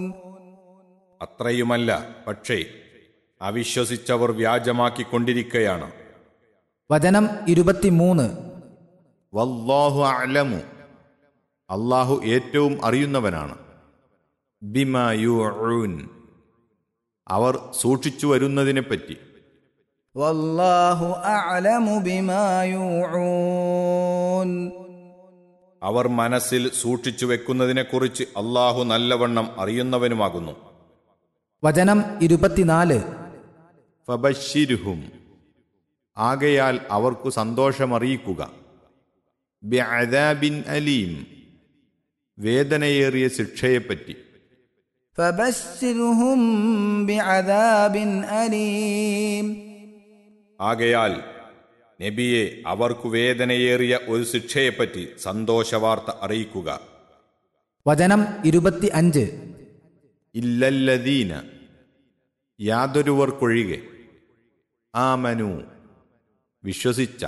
അത്രയുമല്ല, പക്ഷേ അവിശ്വസിച്ചവർ വ്യാജമാക്കിക്കൊണ്ടിരിക്കുകയാണ്. വചനം 23. വല്ലാഹു അഅലമു, അല്ലാഹു ഏറ്റവും അറിയുന്നവനാണ്. ബിമാ യുഊൻ, അവർ സൂക്ഷിച്ചു വരുന്നതിനെപ്പറ്റി. വല്ലാഹു അഅലമു ബിമാ യൂഊൻ, അവർ മനസ്സിൽ സൂക്ഷിച്ചു വെക്കുന്നതിനെക്കുറിച്ച് അല്ലാഹു നല്ലവണ്ണം അറിയുന്നവനുമാകുന്നു. വചനം 24. ഫബശ്ശിർഹും, ആകയാൽ അവർക്കു സന്തോഷമറിയിക്കുക. ബിഅദാബിൻ അലീം, വേദനയേറിയ ശിക്ഷയെപ്പറ്റി. ഫബശ്ശിർഹും ബിഅദാബിൻ അലീം, ആകയാൽ നബിയെ അവർക്കു വേദനയേറിയ ഒരു ശിക്ഷയെപ്പറ്റി സന്തോഷവാർത്ത അറിയിക്കുക. വചനം 25. ഇല്ലല്ലദീന, യാതൊരുവർക്കൊഴികെ, ആമനു, വിശ്വസിച്ച,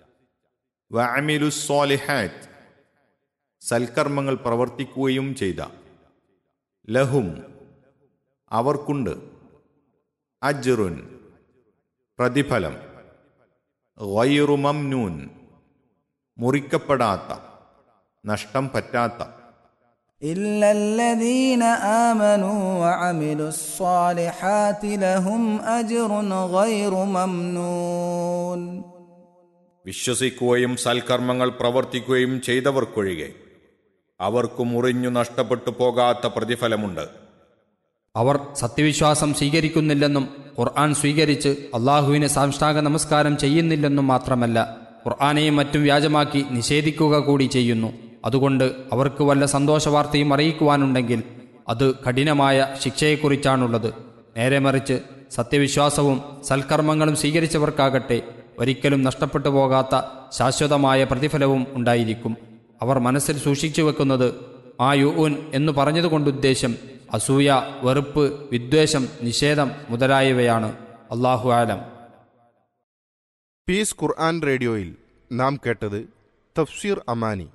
വഅമിലുസ്സാലിഹാത്ത്, സൽക്കർമ്മങ്ങൾ പ്രവർത്തിക്കുകയും ചെയ്ത, ലഹും, അവർക്കുണ്ട്, അജ്റുൻ, പ്രതിഫലം, ഗൈറു മംനൂൻ, മുറിക്കപ്പെടാത്ത, നഷ്ടം പറ്റാത്ത. ഇല്ലല്ലദീന ആമനൂ വഅമിലുസ്സാലിഹാത്തി ലഹും അജ്റുൻ ഗൈറു മംനൂൻ, വിശ്വസിക്കുകയും സൽക്കർമ്മങ്ങൾ പ്രവർത്തിക്കുകയും ചെയ്തവർക്കൊഴികെ അവർക്കു മുറിഞ്ഞു നഷ്ടപ്പെട്ടു പോകാത്ത പ്രതിഫലമുണ്ട്. അവർ സത്യവിശ്വാസം സ്വീകരിക്കുന്നില്ലെന്നും ഖുർആൻ സ്വീകരിച്ച് അള്ളാഹുവിന് സാഷ്ടാംഗ നമസ്കാരം ചെയ്യുന്നില്ലെന്നും മാത്രമല്ല, ഖുർആനെയും മറ്റും വ്യാജമാക്കി നിഷേധിക്കുക കൂടി ചെയ്യുന്നു. അതുകൊണ്ട് അവർക്ക് വല്ല സന്തോഷവാർത്തയും അറിയിക്കുവാനുണ്ടെങ്കിൽ അത് കഠിനമായ ശിക്ഷയെക്കുറിച്ചാണുള്ളത്. നേരെ മറിച്ച് സത്യവിശ്വാസവും സൽക്കർമ്മങ്ങളും സ്വീകരിച്ചവർക്കാകട്ടെ ഒരിക്കലും നഷ്ടപ്പെട്ടു പോകാത്ത ശാശ്വതമായ പ്രതിഫലവും ഉണ്ടായിരിക്കും. അവർ മനസ്സിൽ സൂക്ഷിച്ചു വെക്കുന്നത് ആ യുഊൻ എന്നു പറഞ്ഞതുകൊണ്ടുദ്ദേശം അസൂയ, വെറുപ്പ്, വിദ്വേഷം, നിഷേധം മുതലായവയാണ്. അല്ലാഹു ആലം. പീസ് ഖുർആൻ റേഡിയോയിൽ നാം കേട്ടത് തഫ്സീർ അമാനി.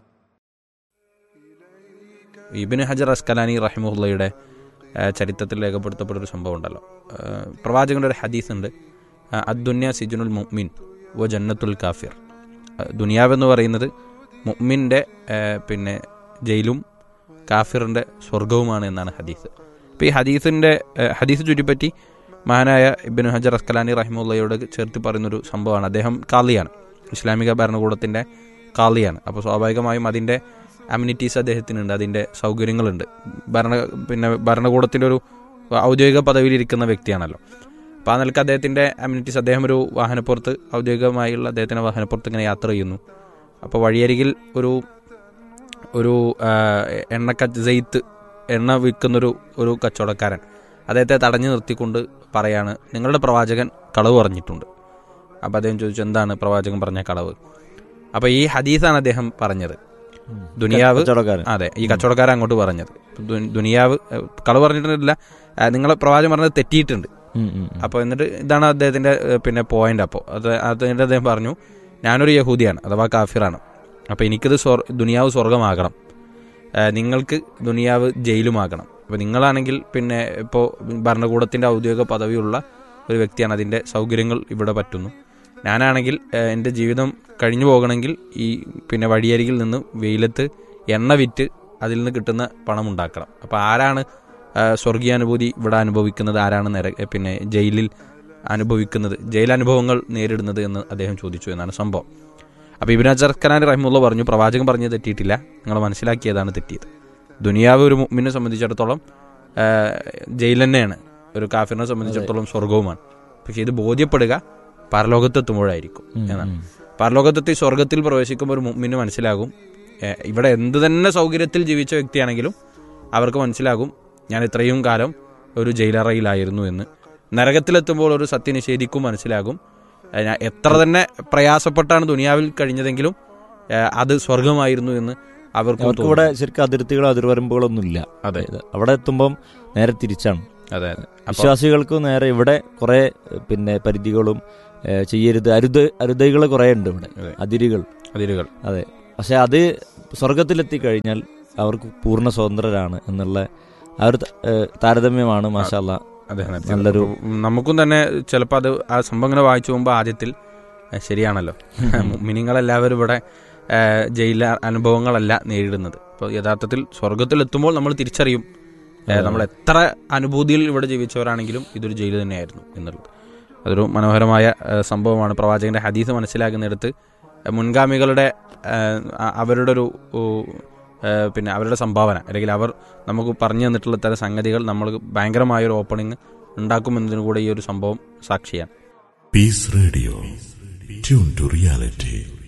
ഇബ്നു ഹജർ അസ്കലാനി റഹിമഹുള്ളയുടെ ചരിത്രത്തിൽ രേഖപ്പെടുത്തപ്പെട്ടൊരു സംഭവം ഉണ്ടല്ലോ. പ്രവാചകൻ്റെ ഒരു ഹദീസ് ഉണ്ട്, അദ്ദുന്യ സിജുനുൽ മുഅ്മിൻ വ ജന്നത്തുൽ കാഫിർ. ദുനിയാവെന്ന് പറയുന്നത് മുഅ്മിൻ്റെ പിന്നെ ജയിലും കാഫിറിൻ്റെ സ്വർഗവുമാണ് എന്നാണ് ഹദീസ്. അപ്പോൾ ഈ ഹദീസ് ചുറ്റിപ്പറ്റി മഹാനായ ഇബ്നു ഹജർ അസ്കലാനി റഹിമഹുള്ളയോട് ചേർത്ത് പറയുന്നൊരു സംഭവമാണ്. അദ്ദേഹം കാളിയാണ്, ഇസ്ലാമിക ഭരണകൂടത്തിൻ്റെ കാളിയാണ്. അപ്പോൾ സ്വാഭാവികമായും അതിൻ്റെ അമ്യൂണിറ്റീസ് അദ്ദേഹത്തിനുണ്ട്, അതിൻ്റെ സൗകര്യങ്ങളുണ്ട്. ഭരണകൂടത്തിൻ്റെ ഒരു ഔദ്യോഗിക പദവിയിലിരിക്കുന്ന വ്യക്തിയാണല്ലോ. അപ്പോൾ ആ നിലക്ക് അദ്ദേഹത്തിൻ്റെ അമ്യൂണിറ്റീസ്, അദ്ദേഹം ഒരു വാഹനപ്പുറത്ത്, ഔദ്യോഗികമായുള്ള അദ്ദേഹത്തിൻ്റെ വാഹനപ്പുറത്ത് ഇങ്ങനെ യാത്ര ചെയ്യുന്നു. അപ്പോൾ വഴിയരികിൽ ഒരു എണ്ണ വിൽക്കുന്നൊരു കച്ചവടക്കാരൻ അദ്ദേഹത്തെ തടഞ്ഞു നിർത്തിക്കൊണ്ട് പറയാണ്, നിങ്ങളുടെ പ്രവാചകൻ കളവ് പറഞ്ഞിട്ടുണ്ട്. അപ്പോൾ അദ്ദേഹം ചോദിച്ചു, എന്താണ് പ്രവാചകൻ പറഞ്ഞ കളവ്? അപ്പോൾ ഈ ഹദീസാണ് അദ്ദേഹം പറഞ്ഞത്. ദുനിയാവ്, അതെ, ഈ കച്ചവടക്കാരൻ അങ്ങോട്ട് പറഞ്ഞത് ദുനിയാവ് കളവ് പറഞ്ഞിട്ടില്ല, നിങ്ങളെ പ്രവാചകൻ പറഞ്ഞത് തെറ്റിയിട്ടുണ്ട്. അപ്പോൾ എന്നിട്ട് ഇതാണ് അദ്ദേഹത്തിൻ്റെ പിന്നെ പോയിന്റ്. അപ്പോൾ അതിൻ്റെ അദ്ദേഹം പറഞ്ഞു, ഞാനൊരു യഹൂദിയാണ് അഥവാ കാഫിറാണ്. അപ്പോൾ എനിക്കിത് ദുനിയാവ് സ്വർഗമാകണം, നിങ്ങൾക്ക് ദുനിയാവ് ജയിലുമാകണം. അപ്പോൾ നിങ്ങളാണെങ്കിൽ പിന്നെ ഇപ്പോൾ ഭരണകൂടത്തിൻ്റെ ഔദ്യോഗിക പദവിയുള്ള ഒരു വ്യക്തിയാണ്, അതിൻ്റെ സൗകര്യങ്ങൾ ഇവിടെ പറ്റുന്നു. ഞാനാണെങ്കിൽ എൻ്റെ ജീവിതം കഴിഞ്ഞു പോകണമെങ്കിൽ ഈ പിന്നെ വഴിയരികിൽ നിന്ന് വെയിലത്ത് എണ്ണ വിറ്റ് അതിൽ നിന്ന് കിട്ടുന്ന പണം ഉണ്ടാക്കണം. അപ്പോൾ ആരാണ് സ്വർഗീയാനുഭൂതി ഇവിടെ അനുഭവിക്കുന്നത്, ആരാണ് പിന്നെ ജയിലിൽ അനുഭവിക്കുന്നത്, ജയിലനുഭവങ്ങൾ നേരിടുന്നത് എന്ന് അദ്ദേഹം ചോദിച്ചു എന്നാണ് സംഭവം. അപ്പോൾ ഇബ്നു ഹജർ അസ്കലാനി റഹിമഹുള്ള പറഞ്ഞു, പ്രവാചകൻ പറഞ്ഞത് തെറ്റിയിട്ടില്ല, നിങ്ങൾ മനസ്സിലാക്കിയതാണ് തെറ്റിയത്. ദുനിയാവ് ഒരു മുഅ്മിനെ സംബന്ധിച്ചിടത്തോളം ജയിൽ തന്നെയാണ്, ഒരു കാഫിറിനെ സംബന്ധിച്ചിടത്തോളം സ്വർഗവുമാണ്. പക്ഷേ ഇത് ബോധ്യപ്പെടുക പരലോകത്തെത്തുമ്പോഴായിരിക്കും എന്നാണ്. പരലോകത്തെത്തി സ്വർഗത്തിൽ പ്രവേശിക്കുമ്പോൾ ഒരു മുഅ്മിന് മനസ്സിലാകും, ഇവിടെ എന്ത് തന്നെ സൗകര്യത്തിൽ ജീവിച്ച വ്യക്തിയാണെങ്കിലും അവർക്ക് മനസ്സിലാകും ഞാൻ ഇത്രയും കാലം ഒരു ജയിലറയിലായിരുന്നു എന്ന്. നരകത്തിലെത്തുമ്പോൾ ഒരു സത്യനിഷേധിക്കും മനസ്സിലാകും, എത്ര തന്നെ പ്രയാസപ്പെട്ടാണ് ദുനിയാവിൽ കഴിഞ്ഞതെങ്കിലും അത് സ്വർഗമായിരുന്നു എന്ന് അവർക്ക് ഇവിടെ ശരിക്കും അതിർത്തികളോ അതിർവരമ്പുകളൊന്നും ഇല്ല. അതെ, അവിടെ എത്തുമ്പം നേരെ തിരിച്ചാണ്. അതെ, വിശ്വാസികൾക്ക് നേരെ ഇവിടെ കുറെ പിന്നെ പരിധികളും ചെയ്യരുത്, അരുതകൾ കുറെ ഉണ്ട് ഇവിടെ, അതിരുകൾ. അതെ, പക്ഷെ അത് സ്വർഗത്തിലെത്തി കഴിഞ്ഞാൽ അവർക്ക് പൂർണ്ണ സ്വതന്ത്രരാണ് എന്നുള്ള ആ ഒരു താരതമ്യമാണ് മാഷാ അല്ലാ. അതെ, നല്ലൊരു നമുക്കും തന്നെ ചിലപ്പോൾ അത് ആ സംഭവം ഇങ്ങനെ വായിച്ചു പോകുമ്പോൾ ആദ്യത്തിൽ ശരിയാണല്ലോ, മിനിങ്ങളെല്ലാവരും ഇവിടെ ജയില അനുഭവങ്ങളല്ല നേരിടുന്നത്. അപ്പോൾ യഥാർത്ഥത്തിൽ സ്വർഗത്തിലെത്തുമ്പോൾ നമ്മൾ തിരിച്ചറിയും നമ്മൾ എത്ര അനുഭൂതിയിൽ ഇവിടെ ജീവിച്ചവരാണെങ്കിലും ഇതൊരു ജയിൽ തന്നെയായിരുന്നു എന്നുള്ളത്. അതൊരു മനോഹരമായ സംഭവമാണ്. പ്രവാചകന്റെ ഹദീസ് മനസ്സിലാക്കുന്നിടത്ത് മുൻഗാമികളുടെ അവരുടെ ഒരു പിന്നെ അവരുടെ സംഭാവന, അല്ലെങ്കിൽ അവർ നമുക്ക് പറഞ്ഞു തന്നിട്ടുള്ള തരം സംഗതികൾ നമ്മൾ ഭയങ്കരമായൊരു ഓപ്പണിങ് ഉണ്ടാക്കുമെന്നതിന് കൂടെ ഈ ഒരു സംഭവം സാക്ഷിയാണ്. Piece radio, tune to reality.